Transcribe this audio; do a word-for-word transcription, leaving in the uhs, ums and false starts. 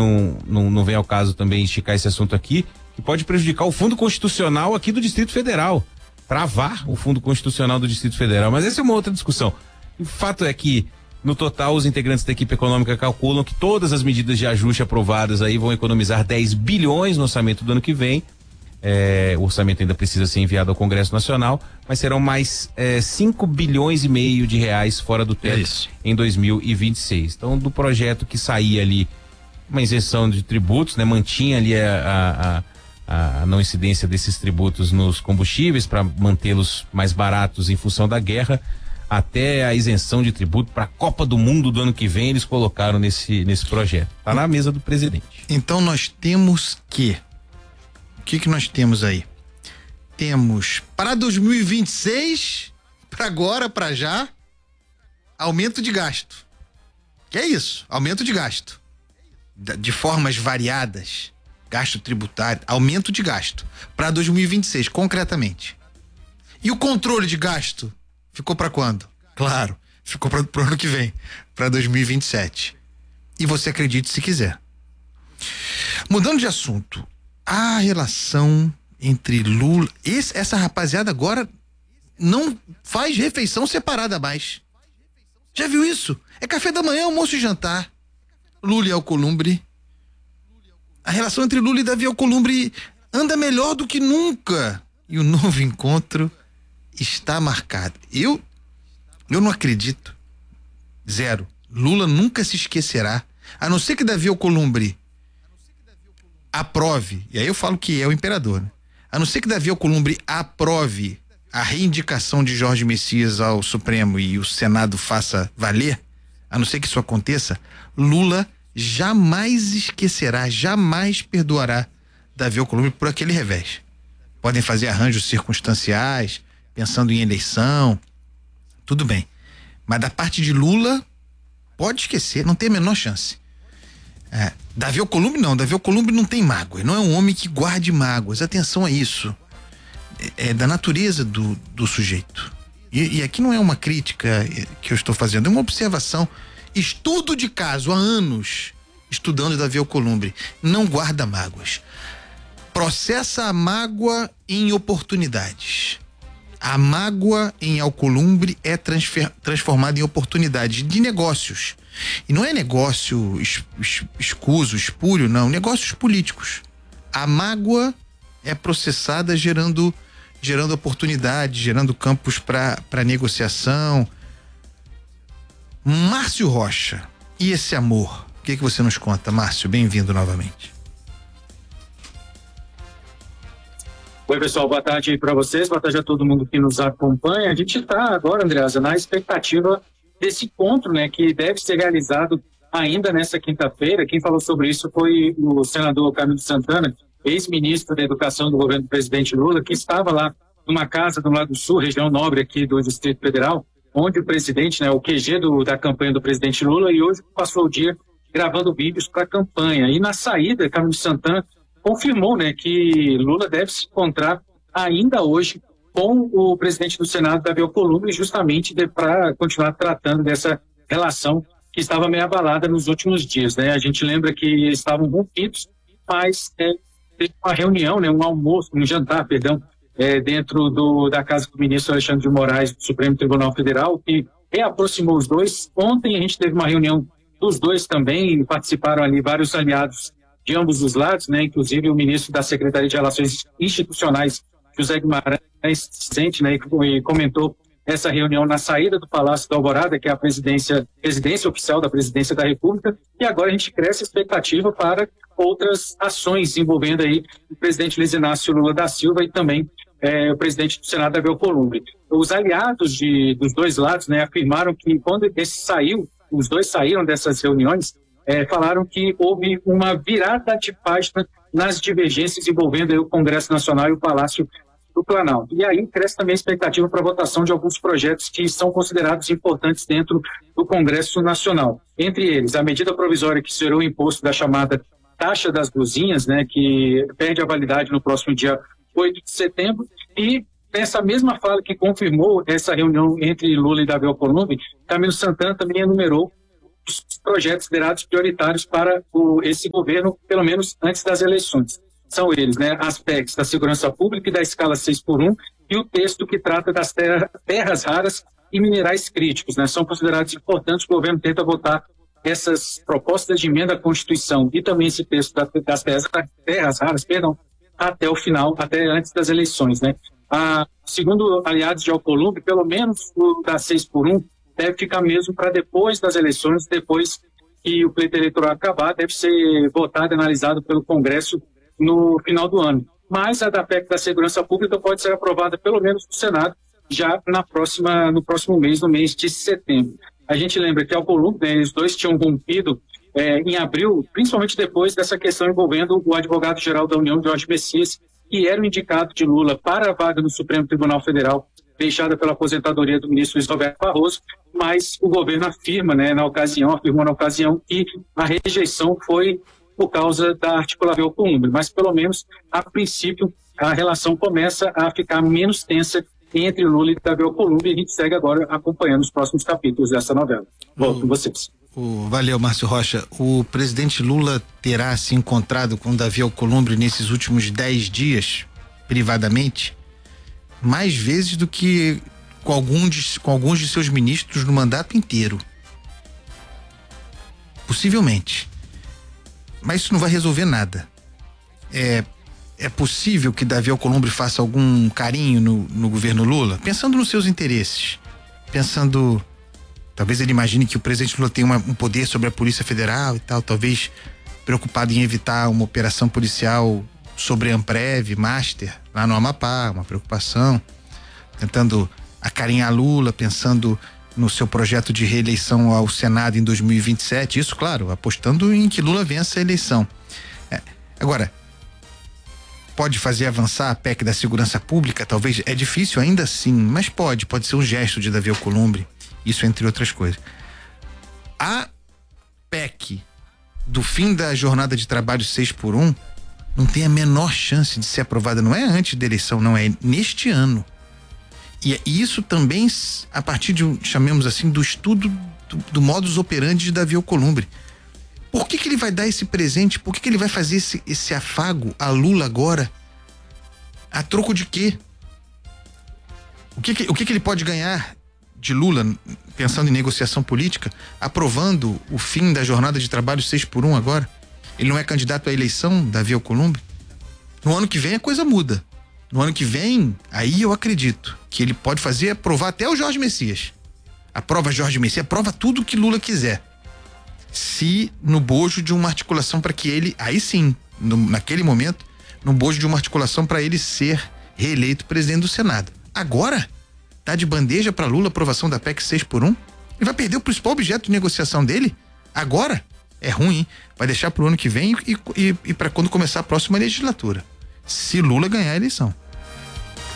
não, não, não vem ao caso também esticar esse assunto aqui, que pode prejudicar o Fundo Constitucional aqui do Distrito Federal, travar o Fundo Constitucional do Distrito Federal, mas essa é uma outra discussão. O fato é que, no total, os integrantes da equipe econômica calculam que todas as medidas de ajuste aprovadas aí vão economizar dez bilhões no orçamento do ano que vem. É, o orçamento ainda precisa ser enviado ao Congresso Nacional, mas serão mais é, cinco bilhões e meio de reais fora do teto é em dois mil e vinte e seis. Então, do projeto que saía ali, uma isenção de tributos, né, mantinha ali a, a, a, a não incidência desses tributos nos combustíveis para mantê-los mais baratos em função da guerra, até a isenção de tributo para a Copa do Mundo do ano que vem, eles colocaram nesse, nesse projeto. Está na mesa do presidente. Então nós temos que O que que nós temos aí? Temos para dois mil e vinte e seis, para agora, para já, aumento de gasto. Que é isso? Aumento de gasto. De formas variadas. Gasto tributário, aumento de gasto. Para dois mil e vinte e seis, concretamente. E o controle de gasto ficou para quando? Claro, ficou para o ano que vem, para dois mil e vinte e sete. E você acredite se quiser. Mudando de assunto, a relação entre Lula, esse, essa rapaziada agora não faz refeição separada mais. Já viu isso? É café da manhã, almoço e jantar. Lula e Alcolumbre. A relação entre Lula e Davi Alcolumbre anda melhor do que nunca. E o novo encontro está marcado. Eu, eu não acredito. Zero. Lula nunca se esquecerá. A não ser que Davi Alcolumbre aprove, e aí eu falo que é o imperador, né? A não ser que Davi Alcolumbre aprove a reindicação de Jorge Messias ao Supremo e o Senado faça valer, a não ser que isso aconteça, Lula jamais esquecerá, jamais perdoará Davi Alcolumbre por aquele revés. Podem fazer arranjos circunstanciais, pensando em eleição, tudo bem. Mas da parte de Lula, pode esquecer, não tem a menor chance. É, Davi Alcolumbre não, Davi Alcolumbre não tem mágoa, não é um homem que guarde mágoas, atenção a isso, é, é da natureza do, do sujeito, e, e aqui não é uma crítica que eu estou fazendo, é uma observação, estudo de caso há anos, estudando Davi Alcolumbre, não guarda mágoas, processa a mágoa em oportunidades, a mágoa em Alcolumbre é transfer, transformada em oportunidades de negócios. E não é negócio es, es, escuso, espúrio, não. Negócios políticos. A mágoa é processada gerando, gerando oportunidades, gerando campos para negociação. Márcio Rocha, e esse amor? O que que você nos conta, Márcio? Bem-vindo novamente. Oi, pessoal, boa tarde para vocês, boa tarde a todo mundo que nos acompanha. A gente está agora, Andreasa, na expectativa desse encontro, né, que deve ser realizado ainda nessa quinta-feira. Quem falou sobre isso foi o senador Camilo Santana, ex-ministro da Educação do governo do presidente Lula, que estava lá numa casa do lado sul, região nobre aqui do Distrito Federal, onde o presidente, né, o Q G do, da campanha do presidente Lula, e hoje passou o dia gravando vídeos para a campanha. E na saída, Camilo Santana confirmou, né, que Lula deve se encontrar ainda hoje com o presidente do Senado, Davi Alcolumbre, justamente para continuar tratando dessa relação que estava meio abalada nos últimos dias, né? A gente lembra que eles estavam rompidos, mas é, teve uma reunião, né, um almoço, um jantar, perdão, é, dentro do, da casa do ministro Alexandre de Moraes, do Supremo Tribunal Federal, que reaproximou os dois. Ontem a gente teve uma reunião dos dois também, participaram ali vários aliados de ambos os lados, né? Inclusive o ministro da Secretaria de Relações Institucionais, José Guimarães, presente, né, e comentou essa reunião na saída do Palácio da Alvorada, que é a presidência, presidência oficial da Presidência da República, e agora a gente cresce a expectativa para outras ações envolvendo aí o presidente Luiz Inácio Lula da Silva e também é, o presidente do Senado, Davi Alcolumbre. Os aliados de, dos dois lados, né, afirmaram que quando esse saiu, os dois saíram dessas reuniões, é, falaram que houve uma virada de página nas divergências envolvendo aí o Congresso Nacional e o Palácio do Planalto. E aí cresce também a expectativa para a votação de alguns projetos que são considerados importantes dentro do Congresso Nacional. Entre eles, a medida provisória que será o imposto da chamada taxa das blusinhas, né, que perde a validade no próximo dia oito de setembro, e nessa mesma fala que confirmou essa reunião entre Lula e Davi Alcolumbre, Camilo Santana também enumerou os projetos considerados prioritários para o, esse governo, pelo menos antes das eleições. São eles, né, as P E Cs da segurança pública e da escala seis por um e o texto que trata das terra, terras raras e minerais críticos, né, são considerados importantes. O governo tenta votar essas propostas de emenda à Constituição e também esse texto das terras, terras raras, perdão, até o final, até antes das eleições, né. Ah, segundo aliados de Alcolumbre, pelo menos o da seis por um deve ficar mesmo para depois das eleições, depois que o pleito eleitoral acabar, deve ser votado e analisado pelo Congresso no final do ano. Mas a da P E C da segurança pública pode ser aprovada pelo menos no Senado já na próxima, no próximo mês, no mês de setembro. A gente lembra que Alcolumbre, né, eles dois tinham rompido é, em abril, principalmente depois dessa questão envolvendo o advogado-geral da União, Jorge Messias, que era o indicado de Lula para a vaga no Supremo Tribunal Federal, deixada pela aposentadoria do ministro Luiz Roberto Barroso, mas o governo afirma, né, na ocasião, afirmou na ocasião que a rejeição foi por causa da articulação Alcolumbre, mas pelo menos, a princípio, a relação começa a ficar menos tensa entre Lula e Davi Alcolumbre, e a gente segue agora acompanhando os próximos capítulos dessa novela. Volto com vocês. O, valeu, Márcio Rocha. O presidente Lula terá se encontrado com Davi Alcolumbre nesses últimos dez dias, privadamente, mais vezes do que com, algum de, com alguns de seus ministros no mandato inteiro. Possivelmente. Mas isso não vai resolver nada. É, é possível que Davi Alcolumbre faça algum carinho no, no governo Lula, pensando nos seus interesses, pensando, talvez ele imagine que o presidente Lula tem uma, um poder sobre a Polícia Federal e tal, talvez preocupado em evitar uma operação policial sobre Amprev, Master, lá no Amapá, uma preocupação, tentando acarinhar Lula, pensando no seu projeto de reeleição ao Senado em dois mil e vinte e sete, isso, claro, apostando em que Lula vença a eleição. É, agora, pode fazer avançar a P E C da segurança pública? Talvez, é difícil ainda assim, mas pode, pode ser um gesto de Davi Alcolumbre, isso entre outras coisas. A P E C do fim da jornada de trabalho seis por um não tem a menor chance de ser aprovada, não é antes da eleição, não, é neste ano. E isso também a partir de, chamemos assim, do estudo do, do modus operandi de Davi Alcolumbre. Por que que ele vai dar esse presente? Por que que ele vai fazer esse, esse afago a Lula agora? A troco de quê? O que que, o que que ele pode ganhar de Lula, pensando em negociação política, aprovando o fim da jornada de trabalho seis por um agora? Ele não é candidato à eleição, Davi Alcolumbre? No ano que vem a coisa muda. No ano que vem, aí eu acredito que ele pode fazer, aprovar até o Jorge Messias. Aprova Jorge Messias, aprova tudo que Lula quiser. Se no bojo de uma articulação para que ele, aí sim, no, naquele momento, no bojo de uma articulação para ele ser reeleito presidente do Senado. Agora, tá de bandeja para Lula a aprovação da P E C seis por um? Ele vai perder o principal objeto de negociação dele? Agora? É ruim, hein? Vai deixar pro ano que vem e, e, e para quando começar a próxima legislatura. Se Lula ganhar a eleição.